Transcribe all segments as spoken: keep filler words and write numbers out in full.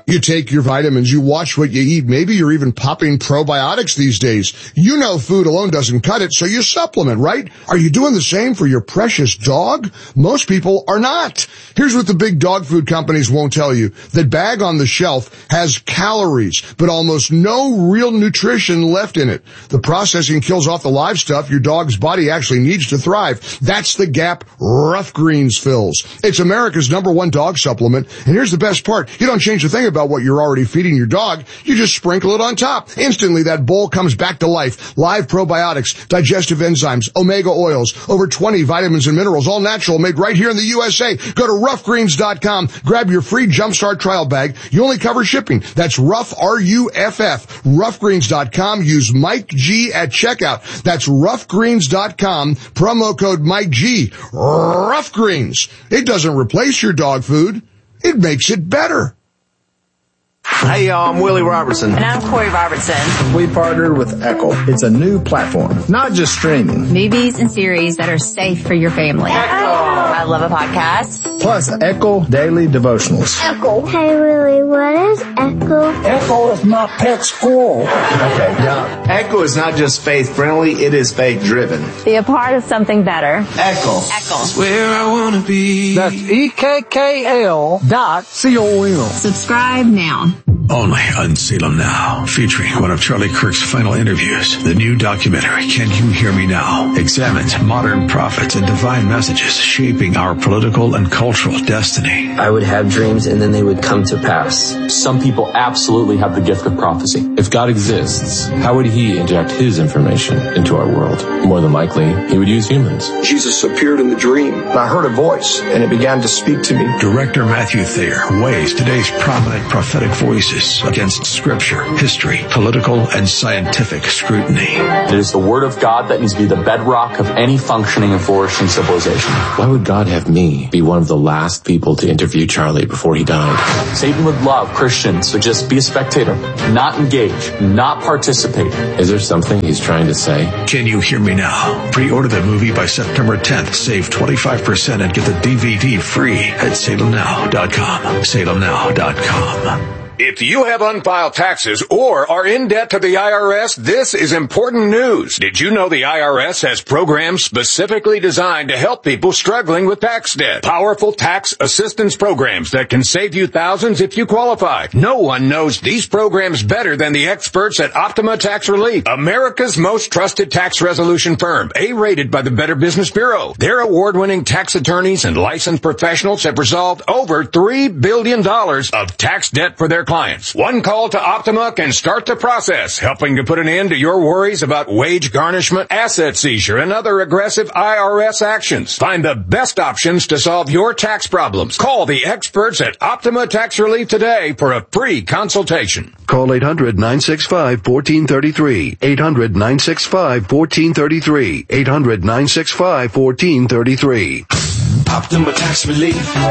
You take your vitamins, you watch what you eat. Maybe you're even popping probiotics these days. You know food alone doesn't cut it, so you supplement, right? Are you doing the same for your precious dog? Most people are not. Here's what the big dog food companies won't tell you. That bag on the shelf has calories, but almost no real nutrition left in it. The processing kills off the live stuff your dog's body actually needs to thrive. That's the gap Rough Greens fills. It's America's number one dog supplement, and here's the best part. You don't change a thing about what you're already feeding your dog. You just sprinkle it on top. Instantly, that bowl comes back to life. Live probiotics, digestive enzymes, omega oils, over twenty vitamins and minerals, all natural, made right here in the U S A. Go to rough greens dot com. Grab your free Jumpstart trial bag. You only cover shipping. That's Rough, R U F F. rough greens dot com. Use Mike G at checkout. That's rough greens dot com. Promo code Mike G. Rough Greens. It doesn't replace your dog food. It makes it better. Hey, y'all, I'm Willie Robertson. And I'm Corey Robertson. We partnered with Echo. It's a new platform, not just streaming. Movies and series that are safe for your family. Echo. I love a podcast. Plus, Echo Daily Devotionals. Echo. Hey, Willie, what is Echo? Echo is my pet squirrel. Okay, now, Echo is not just faith-friendly, it is faith-driven. Be a part of something better. Echo. Echo. Where I want to be. That's E K K L dot C O M. Subscribe now. Only on Salem Now, featuring one of Charlie Kirk's final interviews. The new documentary, Can You Hear Me Now?, examines modern prophets and divine messages shaping our political and cultural destiny. I would have dreams and then they would come to pass. Some people absolutely have the gift of prophecy. If God exists, how would he inject his information into our world? More than likely, he would use humans. Jesus appeared in the dream, and I heard a voice, and it began to speak to me. Director Matthew Thayer weighs today's prominent prophetic voices against scripture, history, political, and scientific scrutiny. It is the word of God that needs to be the bedrock of any functioning and flourishing civilization. Why would God have me be one of the last people to interview Charlie before he died? Satan would love Christians to just be a spectator, not engage, not participate. Is there something he's trying to say? Can You Hear Me Now? Pre-order the movie by September tenth. Save twenty-five percent and get the D V D free at salem now dot com. salem now dot com. If you have unfiled taxes or are in debt to the I R S, this is important news. Did you know the I R S has programs specifically designed to help people struggling with tax debt? Powerful tax assistance programs that can save you thousands if you qualify. No one knows these programs better than the experts at Optima Tax Relief, America's most trusted tax resolution firm, A-rated by the Better Business Bureau. Their award-winning tax attorneys and licensed professionals have resolved over three billion dollars of tax debt for their clients. One call to Optima can start the process, helping to put an end to your worries about wage garnishment, asset seizure, and other aggressive I R S actions. Find the best options to solve your tax problems. Call the experts at Optima Tax Relief today for a free consultation. Call eight hundred, nine six five, one four three three. eight hundred, nine six five, one four three three. eight hundred, nine six five, one four three three. Optima Tax Relief.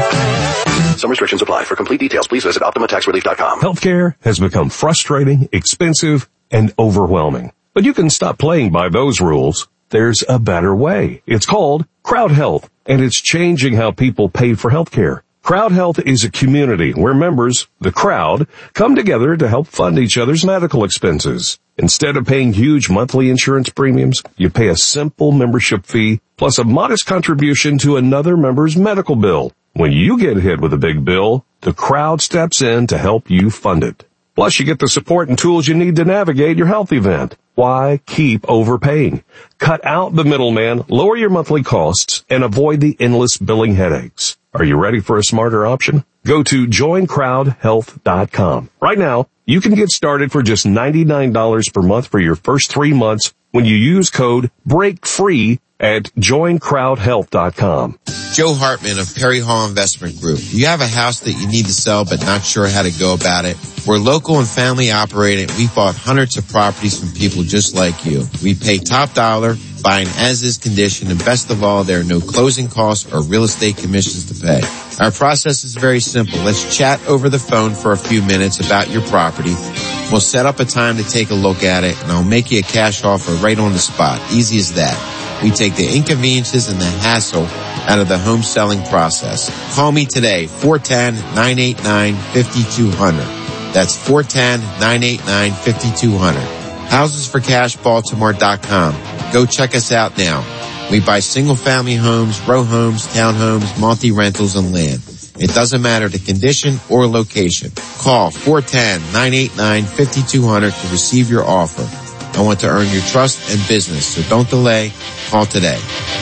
Some restrictions apply. For complete details, please visit optima tax relief dot com. Healthcare has become frustrating, expensive, and overwhelming. But you can stop playing by those rules. There's a better way. It's called Crowd Health, and it's changing how people pay for healthcare. Crowd Health is a community where members, the crowd, come together to help fund each other's medical expenses. Instead of paying huge monthly insurance premiums, you pay a simple membership fee plus a modest contribution to another member's medical bill. When you get hit with a big bill, the crowd steps in to help you fund it. Plus, you get the support and tools you need to navigate your health event. Why keep overpaying? Cut out the middleman, lower your monthly costs, and avoid the endless billing headaches. Are you ready for a smarter option? Go to join crowd health dot com. Right now, you can get started for just ninety-nine dollars per month for your first three months when you use code BREAKFREE at join crowd health dot com. Joe Hartman of Perry Hall Investment Group. You have a house that you need to sell but not sure how to go about it? We're local and family operated. We bought hundreds of properties from people just like you. We pay top dollar, buying as-is condition, and best of all, there are no closing costs or real estate commissions to pay. Our process is very simple. Let's chat over the phone for a few minutes about your property. We'll set up a time to take a look at it, and I'll make you a cash offer right on the spot. Easy as that. We take the inconveniences and the hassle out of the home selling process. Call me today, four one zero, nine eight nine, five two zero zero. That's four one zero, nine eight nine, five two zero zero. houses for cash baltimore dot com. Go check us out now. We buy single-family homes, row homes, townhomes, multi-rentals, and land. It doesn't matter the condition or location. Call four one zero, nine eight nine, five two zero zero to receive your offer. I want to earn your trust and business, so don't delay. Call today.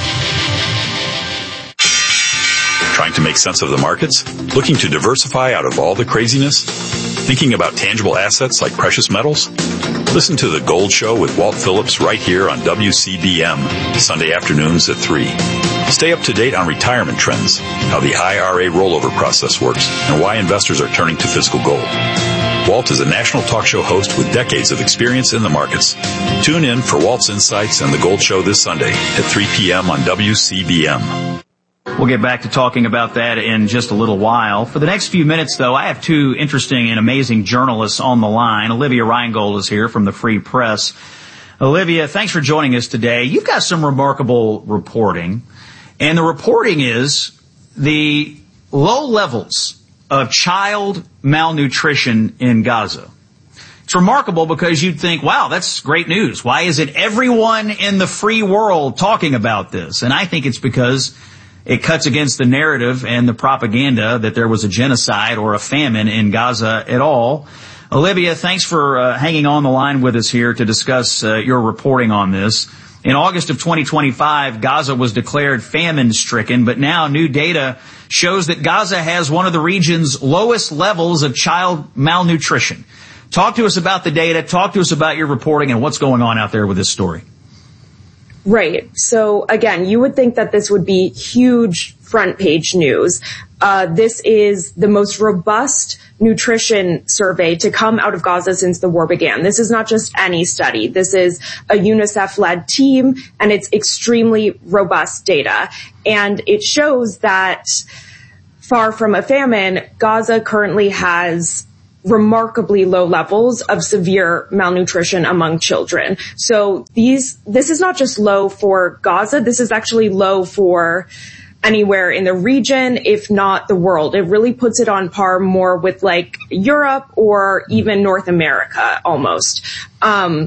Trying to make sense of the markets? Looking to diversify out of all the craziness? Thinking about tangible assets like precious metals? Listen to The Gold Show with Walt Phillips right here on W C B M, Sunday afternoons at three. Stay up to date on retirement trends, how the I R A rollover process works, and why investors are turning to physical gold. Walt is a national talk show host with decades of experience in the markets. Tune in for Walt's Insights and The Gold Show this Sunday at three p.m. on W C B M. We'll get back to talking about that in just a little while. For the next few minutes, though, I have two interesting and amazing journalists on the line. Olivia Reingold is here from the Free Press. Olivia, thanks for joining us today. You've got some remarkable reporting, and the reporting is the low levels of child malnutrition in Gaza. It's remarkable because you'd think, wow, that's great news. Why isn't everyone in the free world talking about this? And I think it's because it cuts against the narrative and the propaganda that there was a genocide or a famine in Gaza at all. Olivia, thanks for uh, hanging on the line with us here to discuss uh, your reporting on this. In August of twenty twenty-five, Gaza was declared famine-stricken, but now new data shows that Gaza has one of the region's lowest levels of child malnutrition. Talk to us about the data, talk to us about your reporting and what's going on out there with this story. Right. So again, you would think that this would be huge front page news. Uh, this is the most robust nutrition survey to come out of Gaza since the war began. This is not just any study. This is a UNICEF-led team, and it's extremely robust data. And it shows that far from a famine, Gaza currently has remarkably low levels of severe malnutrition among children. So these, this is not just low for Gaza. This is actually low for anywhere in the region, if not the world. It really puts it on par more with like Europe or even North America almost. Um,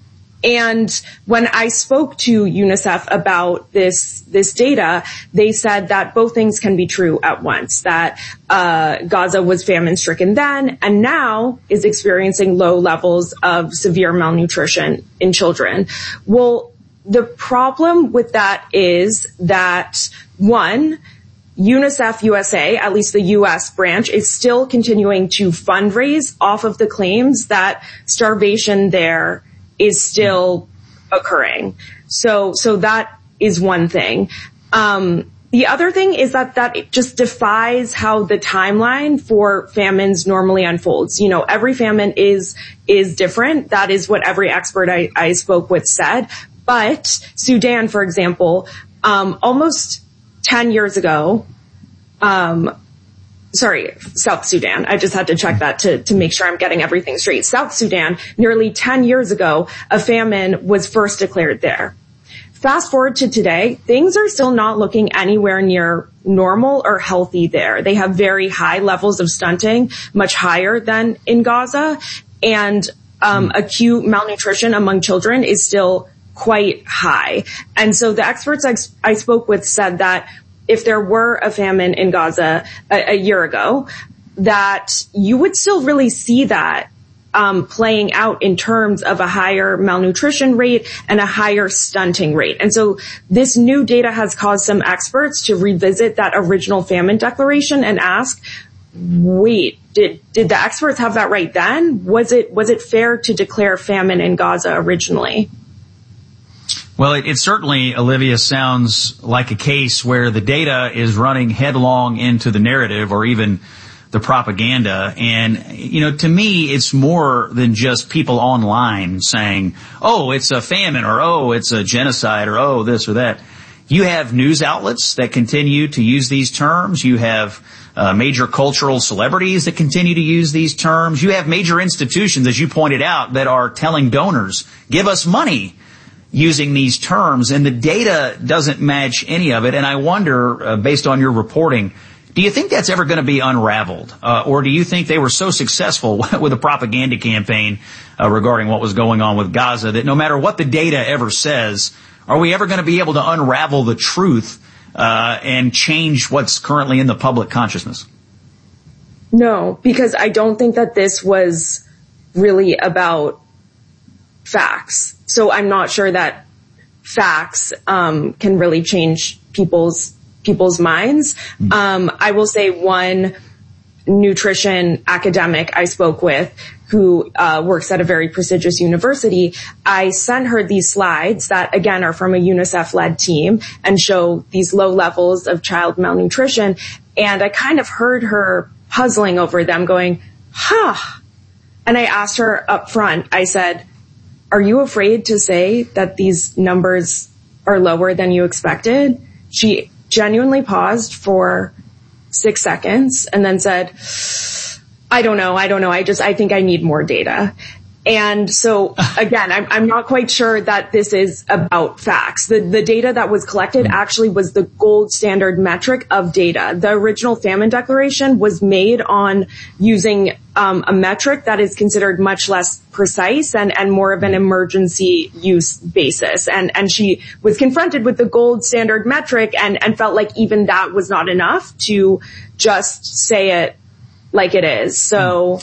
And when I spoke to UNICEF about this, this data, they said that both things can be true at once, that, uh, Gaza was famine stricken then and now is experiencing low levels of severe malnutrition in children. Well, the problem with that is that one, UNICEF U S A, at least the U S branch, is still continuing to fundraise off of the claims that starvation there is still occurring. So, so that is one thing. Um, the other thing is that, that it just defies how the timeline for famines normally unfolds. You know, every famine is, is different. That is what every expert I, I spoke with said. But Sudan, for example, um, almost ten years ago, um, Sorry, South Sudan. I just had to check that to, to make sure I'm getting everything straight. South Sudan, nearly ten years ago, a famine was first declared there. Fast forward to today, things are still not looking anywhere near normal or healthy there. They have very high levels of stunting, much higher than in Gaza, and um, acute malnutrition among children is still quite high. And so the experts I, I spoke with said that if there were a famine in Gaza a, a year ago, that you would still really see that um, playing out in terms of a higher malnutrition rate and a higher stunting rate. And so this new data has caused some experts to revisit that original famine declaration and ask, wait, did did the experts have that right then? Was it was it fair to declare famine in Gaza originally? Well, it, it certainly, Olivia, sounds like a case where the data is running headlong into the narrative or even the propaganda. And, you know, to me, it's more than just people online saying, oh, it's a famine, or oh, it's a genocide, or oh, this or that. You have news outlets that continue to use these terms. You have uh, major cultural celebrities that continue to use these terms. You have major institutions, as you pointed out, that are telling donors, give us money, using these terms, and the data doesn't match any of it. And I wonder, uh, based on your reporting, Do you think that's ever going to be unraveled? Uh, or do you think they were so successful with a propaganda campaign uh, regarding what was going on with Gaza that no matter what the data ever says, are we ever going to be able to unravel the truth uh, and change what's currently in the public consciousness? No, because I don't think that this was really about facts. So I'm not sure that facts um, can really change people's people's minds. Um, I will say one nutrition academic I spoke with who uh, works at a very prestigious university, I sent her these slides that, again, are from a UNICEF-led team and show these low levels of child malnutrition. And I kind of heard her puzzling over them going, huh. And I asked her up front, I said, are you afraid to say that these numbers are lower than you expected? She genuinely paused for six seconds and then said, I don't know. I don't know. I just, I think I need more data. And so again, I'm, I'm not quite sure that this is about facts. The, the data that was collected actually was the gold standard metric of data. The original famine declaration was made on using um, a metric that is considered much less precise and, and more of an emergency use basis. And, and she was confronted with the gold standard metric and, and felt like even that was not enough to just say it like it is. So,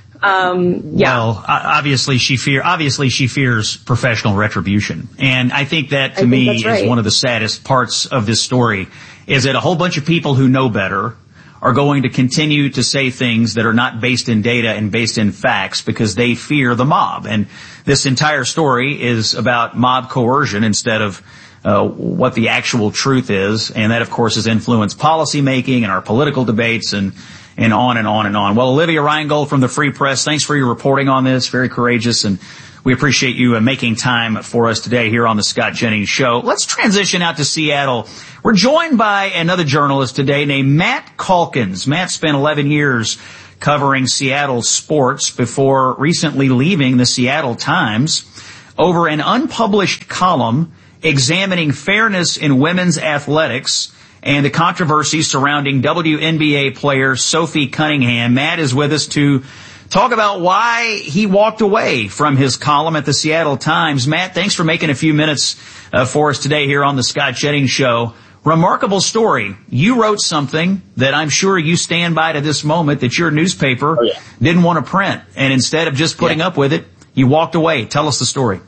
Um, yeah. Well, obviously she fear, obviously she fears professional retribution. And I think that to I me think right. is one of the saddest parts of this story is that a whole bunch of people who know better are going to continue to say things that are not based in data and based in facts because they fear the mob. And this entire story is about mob coercion instead of uh, what the actual truth is. And that, of course, has influenced policy making and our political debates and and on and on and on. Well, Olivia Reingold from the Free Press, thanks for your reporting on this. Very courageous, and we appreciate you uh, making time for us today here on the Scott Jennings Show. Let's transition out to Seattle. We're joined by another journalist today named Matt Calkins. Matt spent eleven years covering Seattle sports before recently leaving the Seattle Times over an unpublished column examining fairness in women's athletics and the controversy surrounding W N B A player Sophie Cunningham. Matt is with us to talk about why he walked away from his column at the Seattle Times. Matt, thanks for making a few minutes uh, for us today here on the Scott Jennings Show. Remarkable story. You wrote something that I'm sure you stand by to this moment that your newspaper oh, yeah. didn't want to print. And instead of just putting yeah. up with it, you walked away. Tell us the story.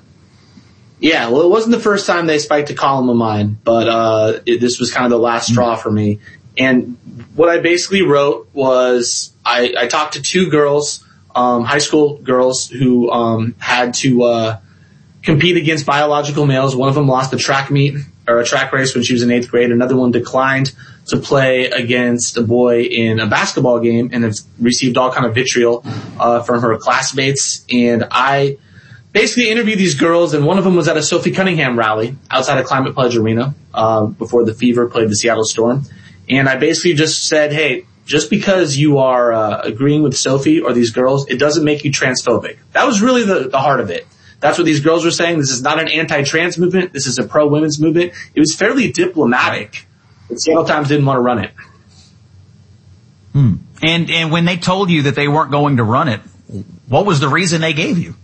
Yeah, well, it wasn't the first time they spiked a column of mine, but uh it, this was kind of the last straw for me. And what I basically wrote was I, I talked to two girls, um high school girls, who um had to uh compete against biological males. One of them lost a track meet or a track race when she was in eighth grade. Another one declined to play against a boy in a basketball game and has received all kind of vitriol uh from her classmates. And I basically interviewed these girls, and one of them was at a Sophie Cunningham rally outside of Climate Pledge Arena uh, before the Fever played the Seattle Storm. And I basically just said, hey, just because you are uh, agreeing with Sophie or these girls, it doesn't make you transphobic. That was really the, the heart of it. That's what these girls were saying. This is not an anti-trans movement. This is a pro-women's movement. It was fairly diplomatic. The Seattle Times didn't want to run it. Hmm. And and when they told you that they weren't going to run it, what was the reason they gave you?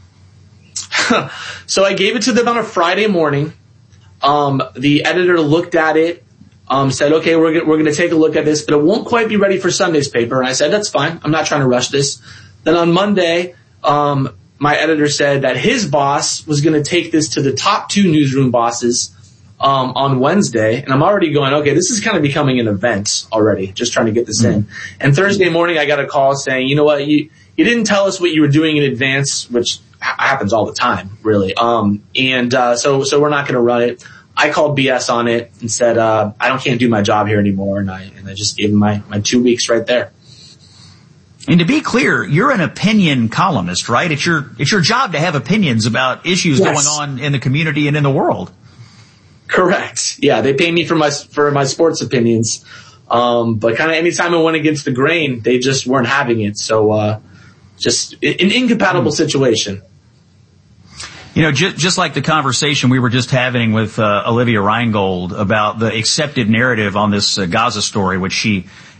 So I gave it to them on a Friday morning. Um, the editor looked at it, um, said, okay, we're, we're going to take a look at this, but it won't quite be ready for Sunday's paper. And I said, that's fine. I'm not trying to rush this. Then on Monday, um, my editor said that his boss was going to take this to the top two newsroom bosses, um, on Wednesday. And I'm already going, okay, this is kind of becoming an event already, just trying to get this mm-hmm. in. And Thursday morning, I got a call saying, you know what, you, you didn't tell us what you were doing in advance, which happens all the time, really. Um, and, uh, so, so we're not going to run it. I called B S on it and said, uh, I don't can't do my job here anymore. And I, and I just gave him my, my two weeks right there. And to be clear, you're an opinion columnist, right? It's your, it's your job to have opinions about issues yes. going on in the community and in the world. Correct. Yeah. They pay me for my, for my sports opinions. Um, but kind of anytime I went against the grain, they just weren't having it. So, uh, just an incompatible situation. You know, just, just like the conversation we were just having with uh, Olivia Reingold about the accepted narrative on this uh, Gaza story, which she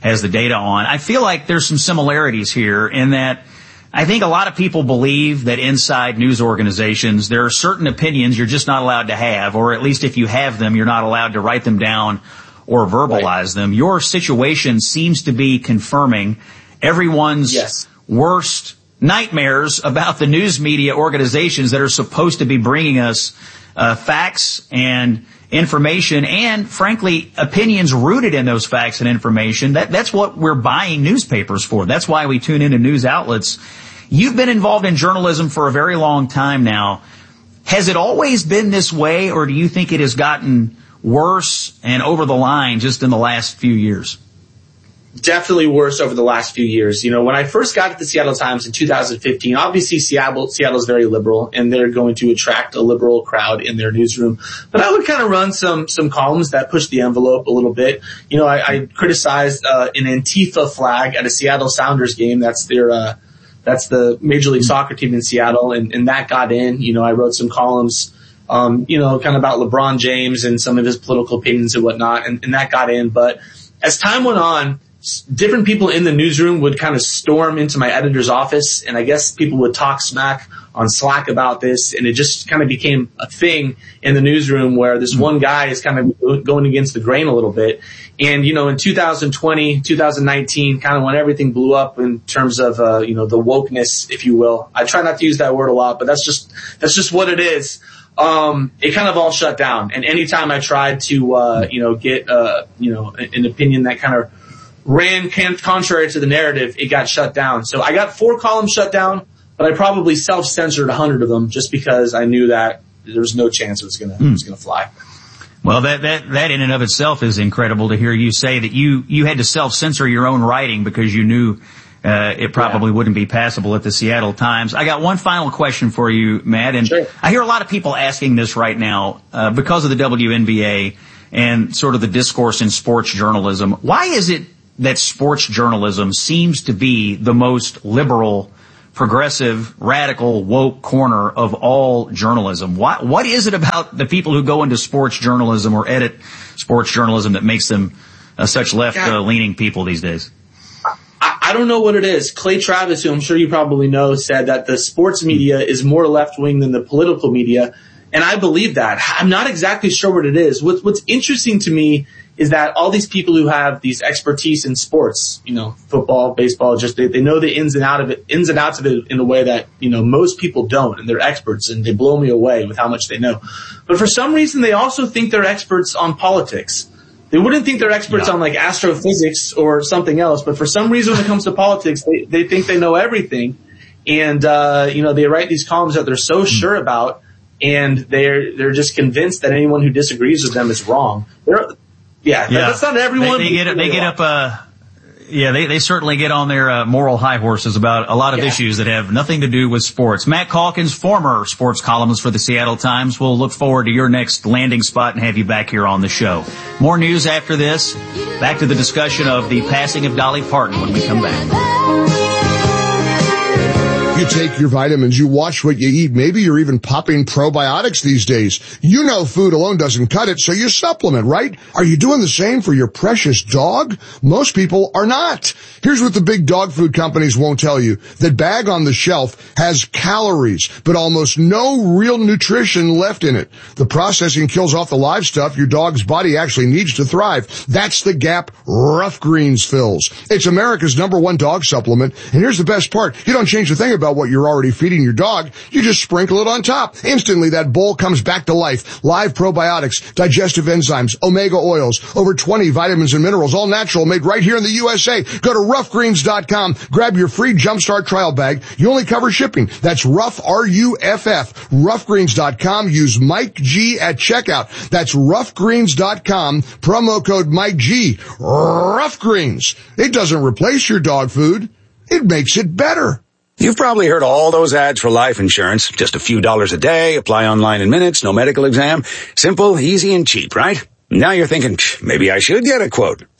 has the data on. I feel like there's some similarities here in that I think a lot of people believe that inside news organizations, there are certain opinions you're just not allowed to have, or at least if you have them, you're not allowed to write them down or verbalize right. them. Your situation seems to be confirming everyone's yes. worst nightmares about the news media organizations that are supposed to be bringing us uh, facts and information and, frankly, opinions rooted in those facts and information. That, that's what we're buying newspapers for. That's why we tune into news outlets. You've been involved in journalism for a very long time now. Has it always been this way, or do you think it has gotten worse and over the line just in the last few years? Definitely worse over the last few years. You know, when I first got to the Seattle Times in two thousand fifteen, obviously Seattle, Seattle's very liberal and they're going to attract a liberal crowd in their newsroom. But I would kind of run some, some columns that push the envelope a little bit. You know, I, I criticized, uh, an Antifa flag at a Seattle Sounders game. That's their, uh, that's the Major League Soccer team in Seattle. And, and that got in. You know, I wrote some columns, um, you know, kind of about LeBron James and some of his political opinions and whatnot. And, and that got in. But as time went on, different people in the newsroom would kind of storm into my editor's office, and I guess people would talk smack on Slack about this, and it just kind of became a thing in the newsroom where this one guy is kind of going against the grain a little bit. And, you know, in two thousand twenty, two thousand nineteen, kind of when everything blew up in terms of, uh, you know, the wokeness, if you will. I try not to use that word a lot, but that's just, that's just what it is. Um, it kind of all shut down. And anytime I tried to, uh, you know, get, uh, you know, an opinion that kind of ran contrary to the narrative, it got shut down. So I got four columns shut down, but I probably self-censored a hundred of them just because I knew that there was no chance it was gonna, mm. it was gonna fly. Well, that, that, that in and of itself is incredible to hear you say that you, you had to self-censor your own writing because you knew, uh, it probably yeah. wouldn't be passable at the Seattle Times. I got one final question for you, Matt, and sure. I hear a lot of people asking this right now, uh, because of the W N B A and sort of the discourse in sports journalism. Why is it that sports journalism seems to be the most liberal, progressive, radical, woke corner of all journalism? What, what is it about the people who go into sports journalism or edit sports journalism that makes them uh, such left-leaning uh, people these days? I, I don't know what it is. Clay Travis, who I'm sure you probably know, said that the sports media is more left-wing than the political media, and I believe that. I'm not exactly sure what it is. What, what's interesting to me is that all these people who have these expertise in sports, you know, football, baseball, just they, they know the ins and out of it, ins and outs of it in a way that, you know, most people don't, and they're experts, and they blow me away with how much they know. But for some reason, they also think they're experts on politics. They wouldn't think they're experts yeah. on like astrophysics or something else, but for some reason when it comes to politics, they, they think they know everything. And, uh, you know, they write these columns that they're so sure about, and they're, they're just convinced that anyone who disagrees with them is wrong. They're, Yeah, yeah, that's not everyone. They, they get they get up. Uh, yeah, they they certainly get on their uh, moral high horses about a lot of yeah. issues that have nothing to do with sports. Matt Calkins, former sports columnist for the Seattle Times, will look forward to your next landing spot and have you back here on the show. More news after this. Back to the discussion of the passing of Dolly Parton when we come back. You take your vitamins, you watch what you eat. Maybe you're even popping probiotics these days. You know food alone doesn't cut it, so you supplement, right? Are you doing the same for your precious dog? Most people are not. Here's what the big dog food companies won't tell you. That bag on the shelf has calories, but almost no real nutrition left in it. The processing kills off the live stuff your dog's body actually needs to thrive. That's the gap Rough Greens fills. It's America's number one dog supplement, and here's the best part. You don't change a thing about what you're already feeding your dog. You just sprinkle it on top. Instantly, that bowl comes back to life. Live probiotics, digestive enzymes, omega oils, over twenty vitamins and minerals, all natural, made right here in the U S A. Go to rough greens dot com. Grab your free Jumpstart trial bag. You only cover shipping. That's Rough, R U F F. rough greens dot com. Use Mike G at checkout. That's rough greens dot com. Promo code Mike G. Rough Greens. It doesn't replace your dog food. It makes it better. You've probably heard all those ads for life insurance. Just a few dollars a day, apply online in minutes, no medical exam. Simple, easy, and cheap, right? Now you're thinking, maybe I should get a quote.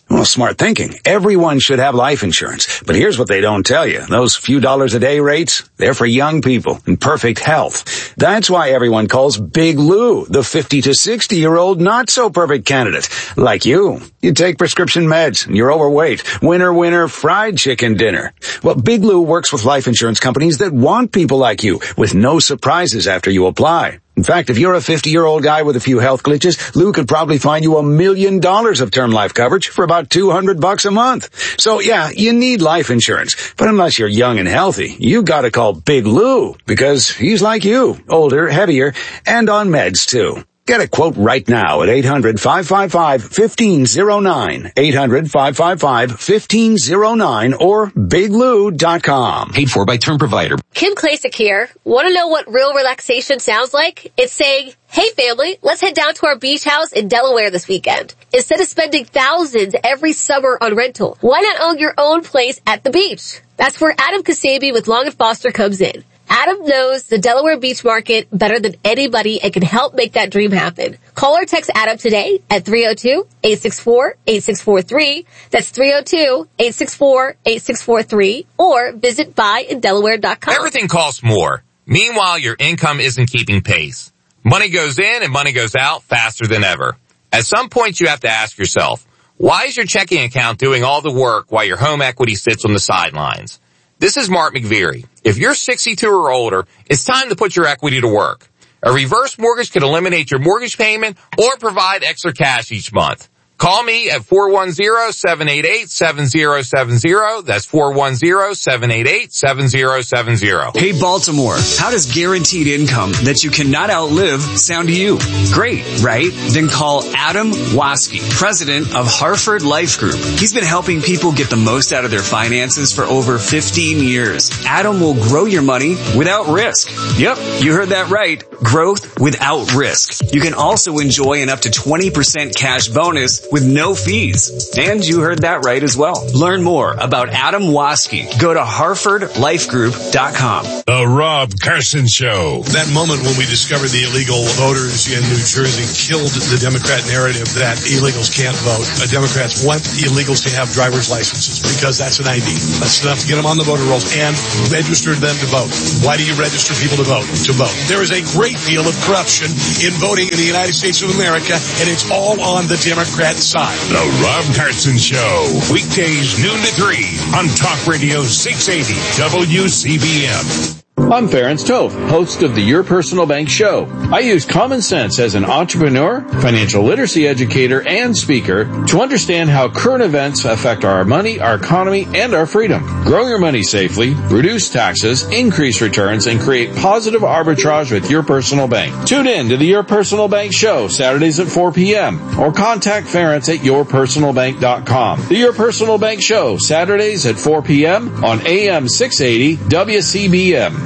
Well, smart thinking. Everyone should have life insurance. But here's what they don't tell you. Those few dollars a day rates, they're for young people in perfect health. That's why everyone calls Big Lou the fifty to sixty year old not so perfect candidate. Like you. You take prescription meds and you're overweight. Winner, winner, fried chicken dinner. Well, Big Lou works with life insurance companies that want people like you with no surprises after you apply. In fact, if you're a fifty-year-old guy with a few health glitches, Lou could probably find you a million dollars of term life coverage for about two hundred bucks a month. So yeah, you need life insurance. But unless you're young and healthy, you gotta call Big Lou because he's like you, older, heavier, and on meds too. Get a quote right now at eight hundred, five five five, one five zero nine, eight hundred, five five five, one five zero nine, or big lou dot com. Paid for by Term Provider. Kim Klasick here. Want to know what real relaxation sounds like? It's saying, hey family, let's head down to our beach house in Delaware this weekend. Instead of spending thousands every summer on rental, why not own your own place at the beach? That's where Adam Kasabi with Long and Foster comes in. Adam knows the Delaware beach market better than anybody and can help make that dream happen. Call or text Adam today at three oh two, eight six four, eight six four three. That's three oh two, eight six four, eight six four three. Or visit buy in delaware dot com. Everything costs more. Meanwhile, your income isn't keeping pace. Money goes in and money goes out faster than ever. At some point, you have to ask yourself, why is your checking account doing all the work while your home equity sits on the sidelines? This is Mark McVeary. If you're sixty-two or older, it's time to put your equity to work. A reverse mortgage can eliminate your mortgage payment or provide extra cash each month. Call me at four one zero, seven eight eight, seven zero seven zero. That's four one zero, seven eight eight, seven zero seven zero. Hey Baltimore, how does guaranteed income that you cannot outlive sound to you? Great, right? Then call Adam Waske, president of Hartford Life Group. He's been helping people get the most out of their finances for over fifteen years. Adam will grow your money without risk. Yep, you heard that right. Growth without risk. You can also enjoy an up to twenty percent cash bonus with no fees. And you heard that right as well. Learn more about Adam Waske. Go to hartford life group dot com. The Rob Carson Show. That moment when we discovered the illegal voters in New Jersey killed the Democrat narrative that illegals can't vote. Uh, Democrats want illegals to have driver's licenses because that's an I D. That's enough to get them on the voter rolls and register them to vote. Why do you register people to vote? To vote. There is a great deal of corruption in voting in the United States of America, and it's all on the Democrat side. The Rob Carson Show. Weekdays noon to three on Talk Radio six eighty W C B M. I'm Ferenc Toth, host of the Your Personal Bank Show. I use common sense as an entrepreneur, financial literacy educator, and speaker to understand how current events affect our money, our economy, and our freedom. Grow your money safely, reduce taxes, increase returns, and create positive arbitrage with Your Personal Bank. Tune in to the Your Personal Bank Show, Saturdays at four p.m. or contact Ferenc at your personal bank dot com. The Your Personal Bank Show, Saturdays at four p.m. on A M six eighty W C B M.